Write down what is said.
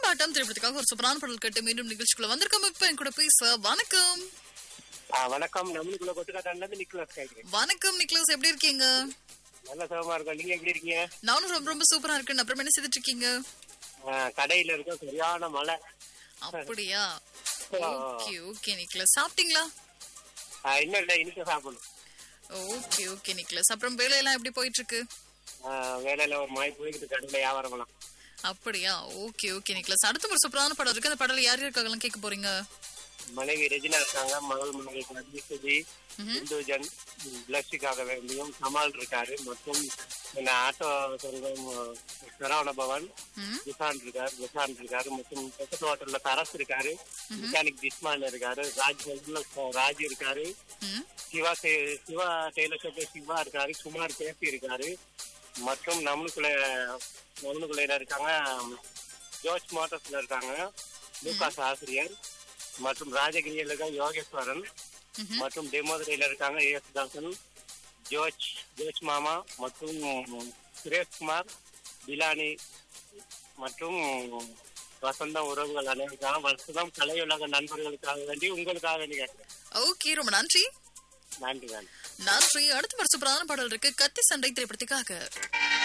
கொண்டாட்டம் திரைப்படத்துக்காக ஒரு சூப்பரான பாடல் கேட்டு மீண்டும் நிகழ்ச்சிக்குள்ள வந்திருக்கோம். இப்ப என் கூட பேச வணக்கம். வணக்கம். நம்மளுக்குள்ள கொட்டுக்காட்டான்ல இருந்து நிக்கலஸ் கேக்குறேன். வணக்கம் நிக்லஸ், எப்படி இருக்கீங்க? நல்ல சுகமா இருக்கோம். நீங்க எப்படி இருக்கீங்க? நானும் ரொம்ப ரொம்ப சூப்பரா இருக்கேன். அப்புறம் என்ன செய்துட்டு இருக்கீங்க? கடையில இருக்க சரியான மழை. அப்படியா? ஓகே ஓகே நிக்லஸ், சாப்பிட்டீங்களா? இன்னும் இல்ல, இனிக்க சாப்பிடணும். ஓகே ஓகே நிக்லஸ், அப்புறம் வேலையெல்லாம் எப்படி போயிட்டு இருக்கு? வேலையில ஒரு மாதிரி போயிட்டு கடையில வியாபாரம் எல்லாம். அப்படியா? ஓகே ஓகே நிக்லஸ், அடுத்த ஒரு சூப்பரான படம் இருக்கு. அந்த படம் யார் யாருக்காகலாம் கேட்க போறீங்க? மனைவி ரெஜினா இருக்காங்க, மகள் சுஜி, இந்துஜன், பிளஸிக்காக வேண்டியும் கமால் இருக்காரு, மற்றும் ஆட்டோ சொந்தம் சரவண பவன், ஜிசான் இருக்காரு, மற்றும் பெட்ரோல் ஹோட்டல்ல தரஸ் இருக்காரு, மெக்கானிக் ஜிஸ்மான் இருக்காரு, ராஜ் இருக்காரு, சிவா டெய்லர் ஷாப் சிவா இருக்காரு, குமார் கேபி இருக்காரு, மற்றும் நம்மளுக்குள்ள இருக்காங்க, ஜோர்ஜ் மோட்டர்ஸ்ல இருக்காங்க, லூகாஸ் ஆசிரியர், மற்றும் ராஜகிரியில இருக்காங்க யோகேஸ்வரன், மற்றும் டெமோதரையில இருக்காங்க ஏஎஸ் தாசன், ஜோர்ஜ் மாமா, மற்றும் சுரேஷ்குமார், பிலானி, மற்றும் வசந்தம் உறவுகள் அனைவருக்காக வசந்தம் கலையுலக நண்பர்களுக்காக வேண்டி உங்களுக்காக வேண்டி கேட்கிறேன். ஓகே, ரொம்ப நன்றி. நன்றி. நன்றி. அடுத்த ஒரு சூப்பரான பாடல் இருக்கு, கத்தி சண்டை திரைப்படத்துக்காக.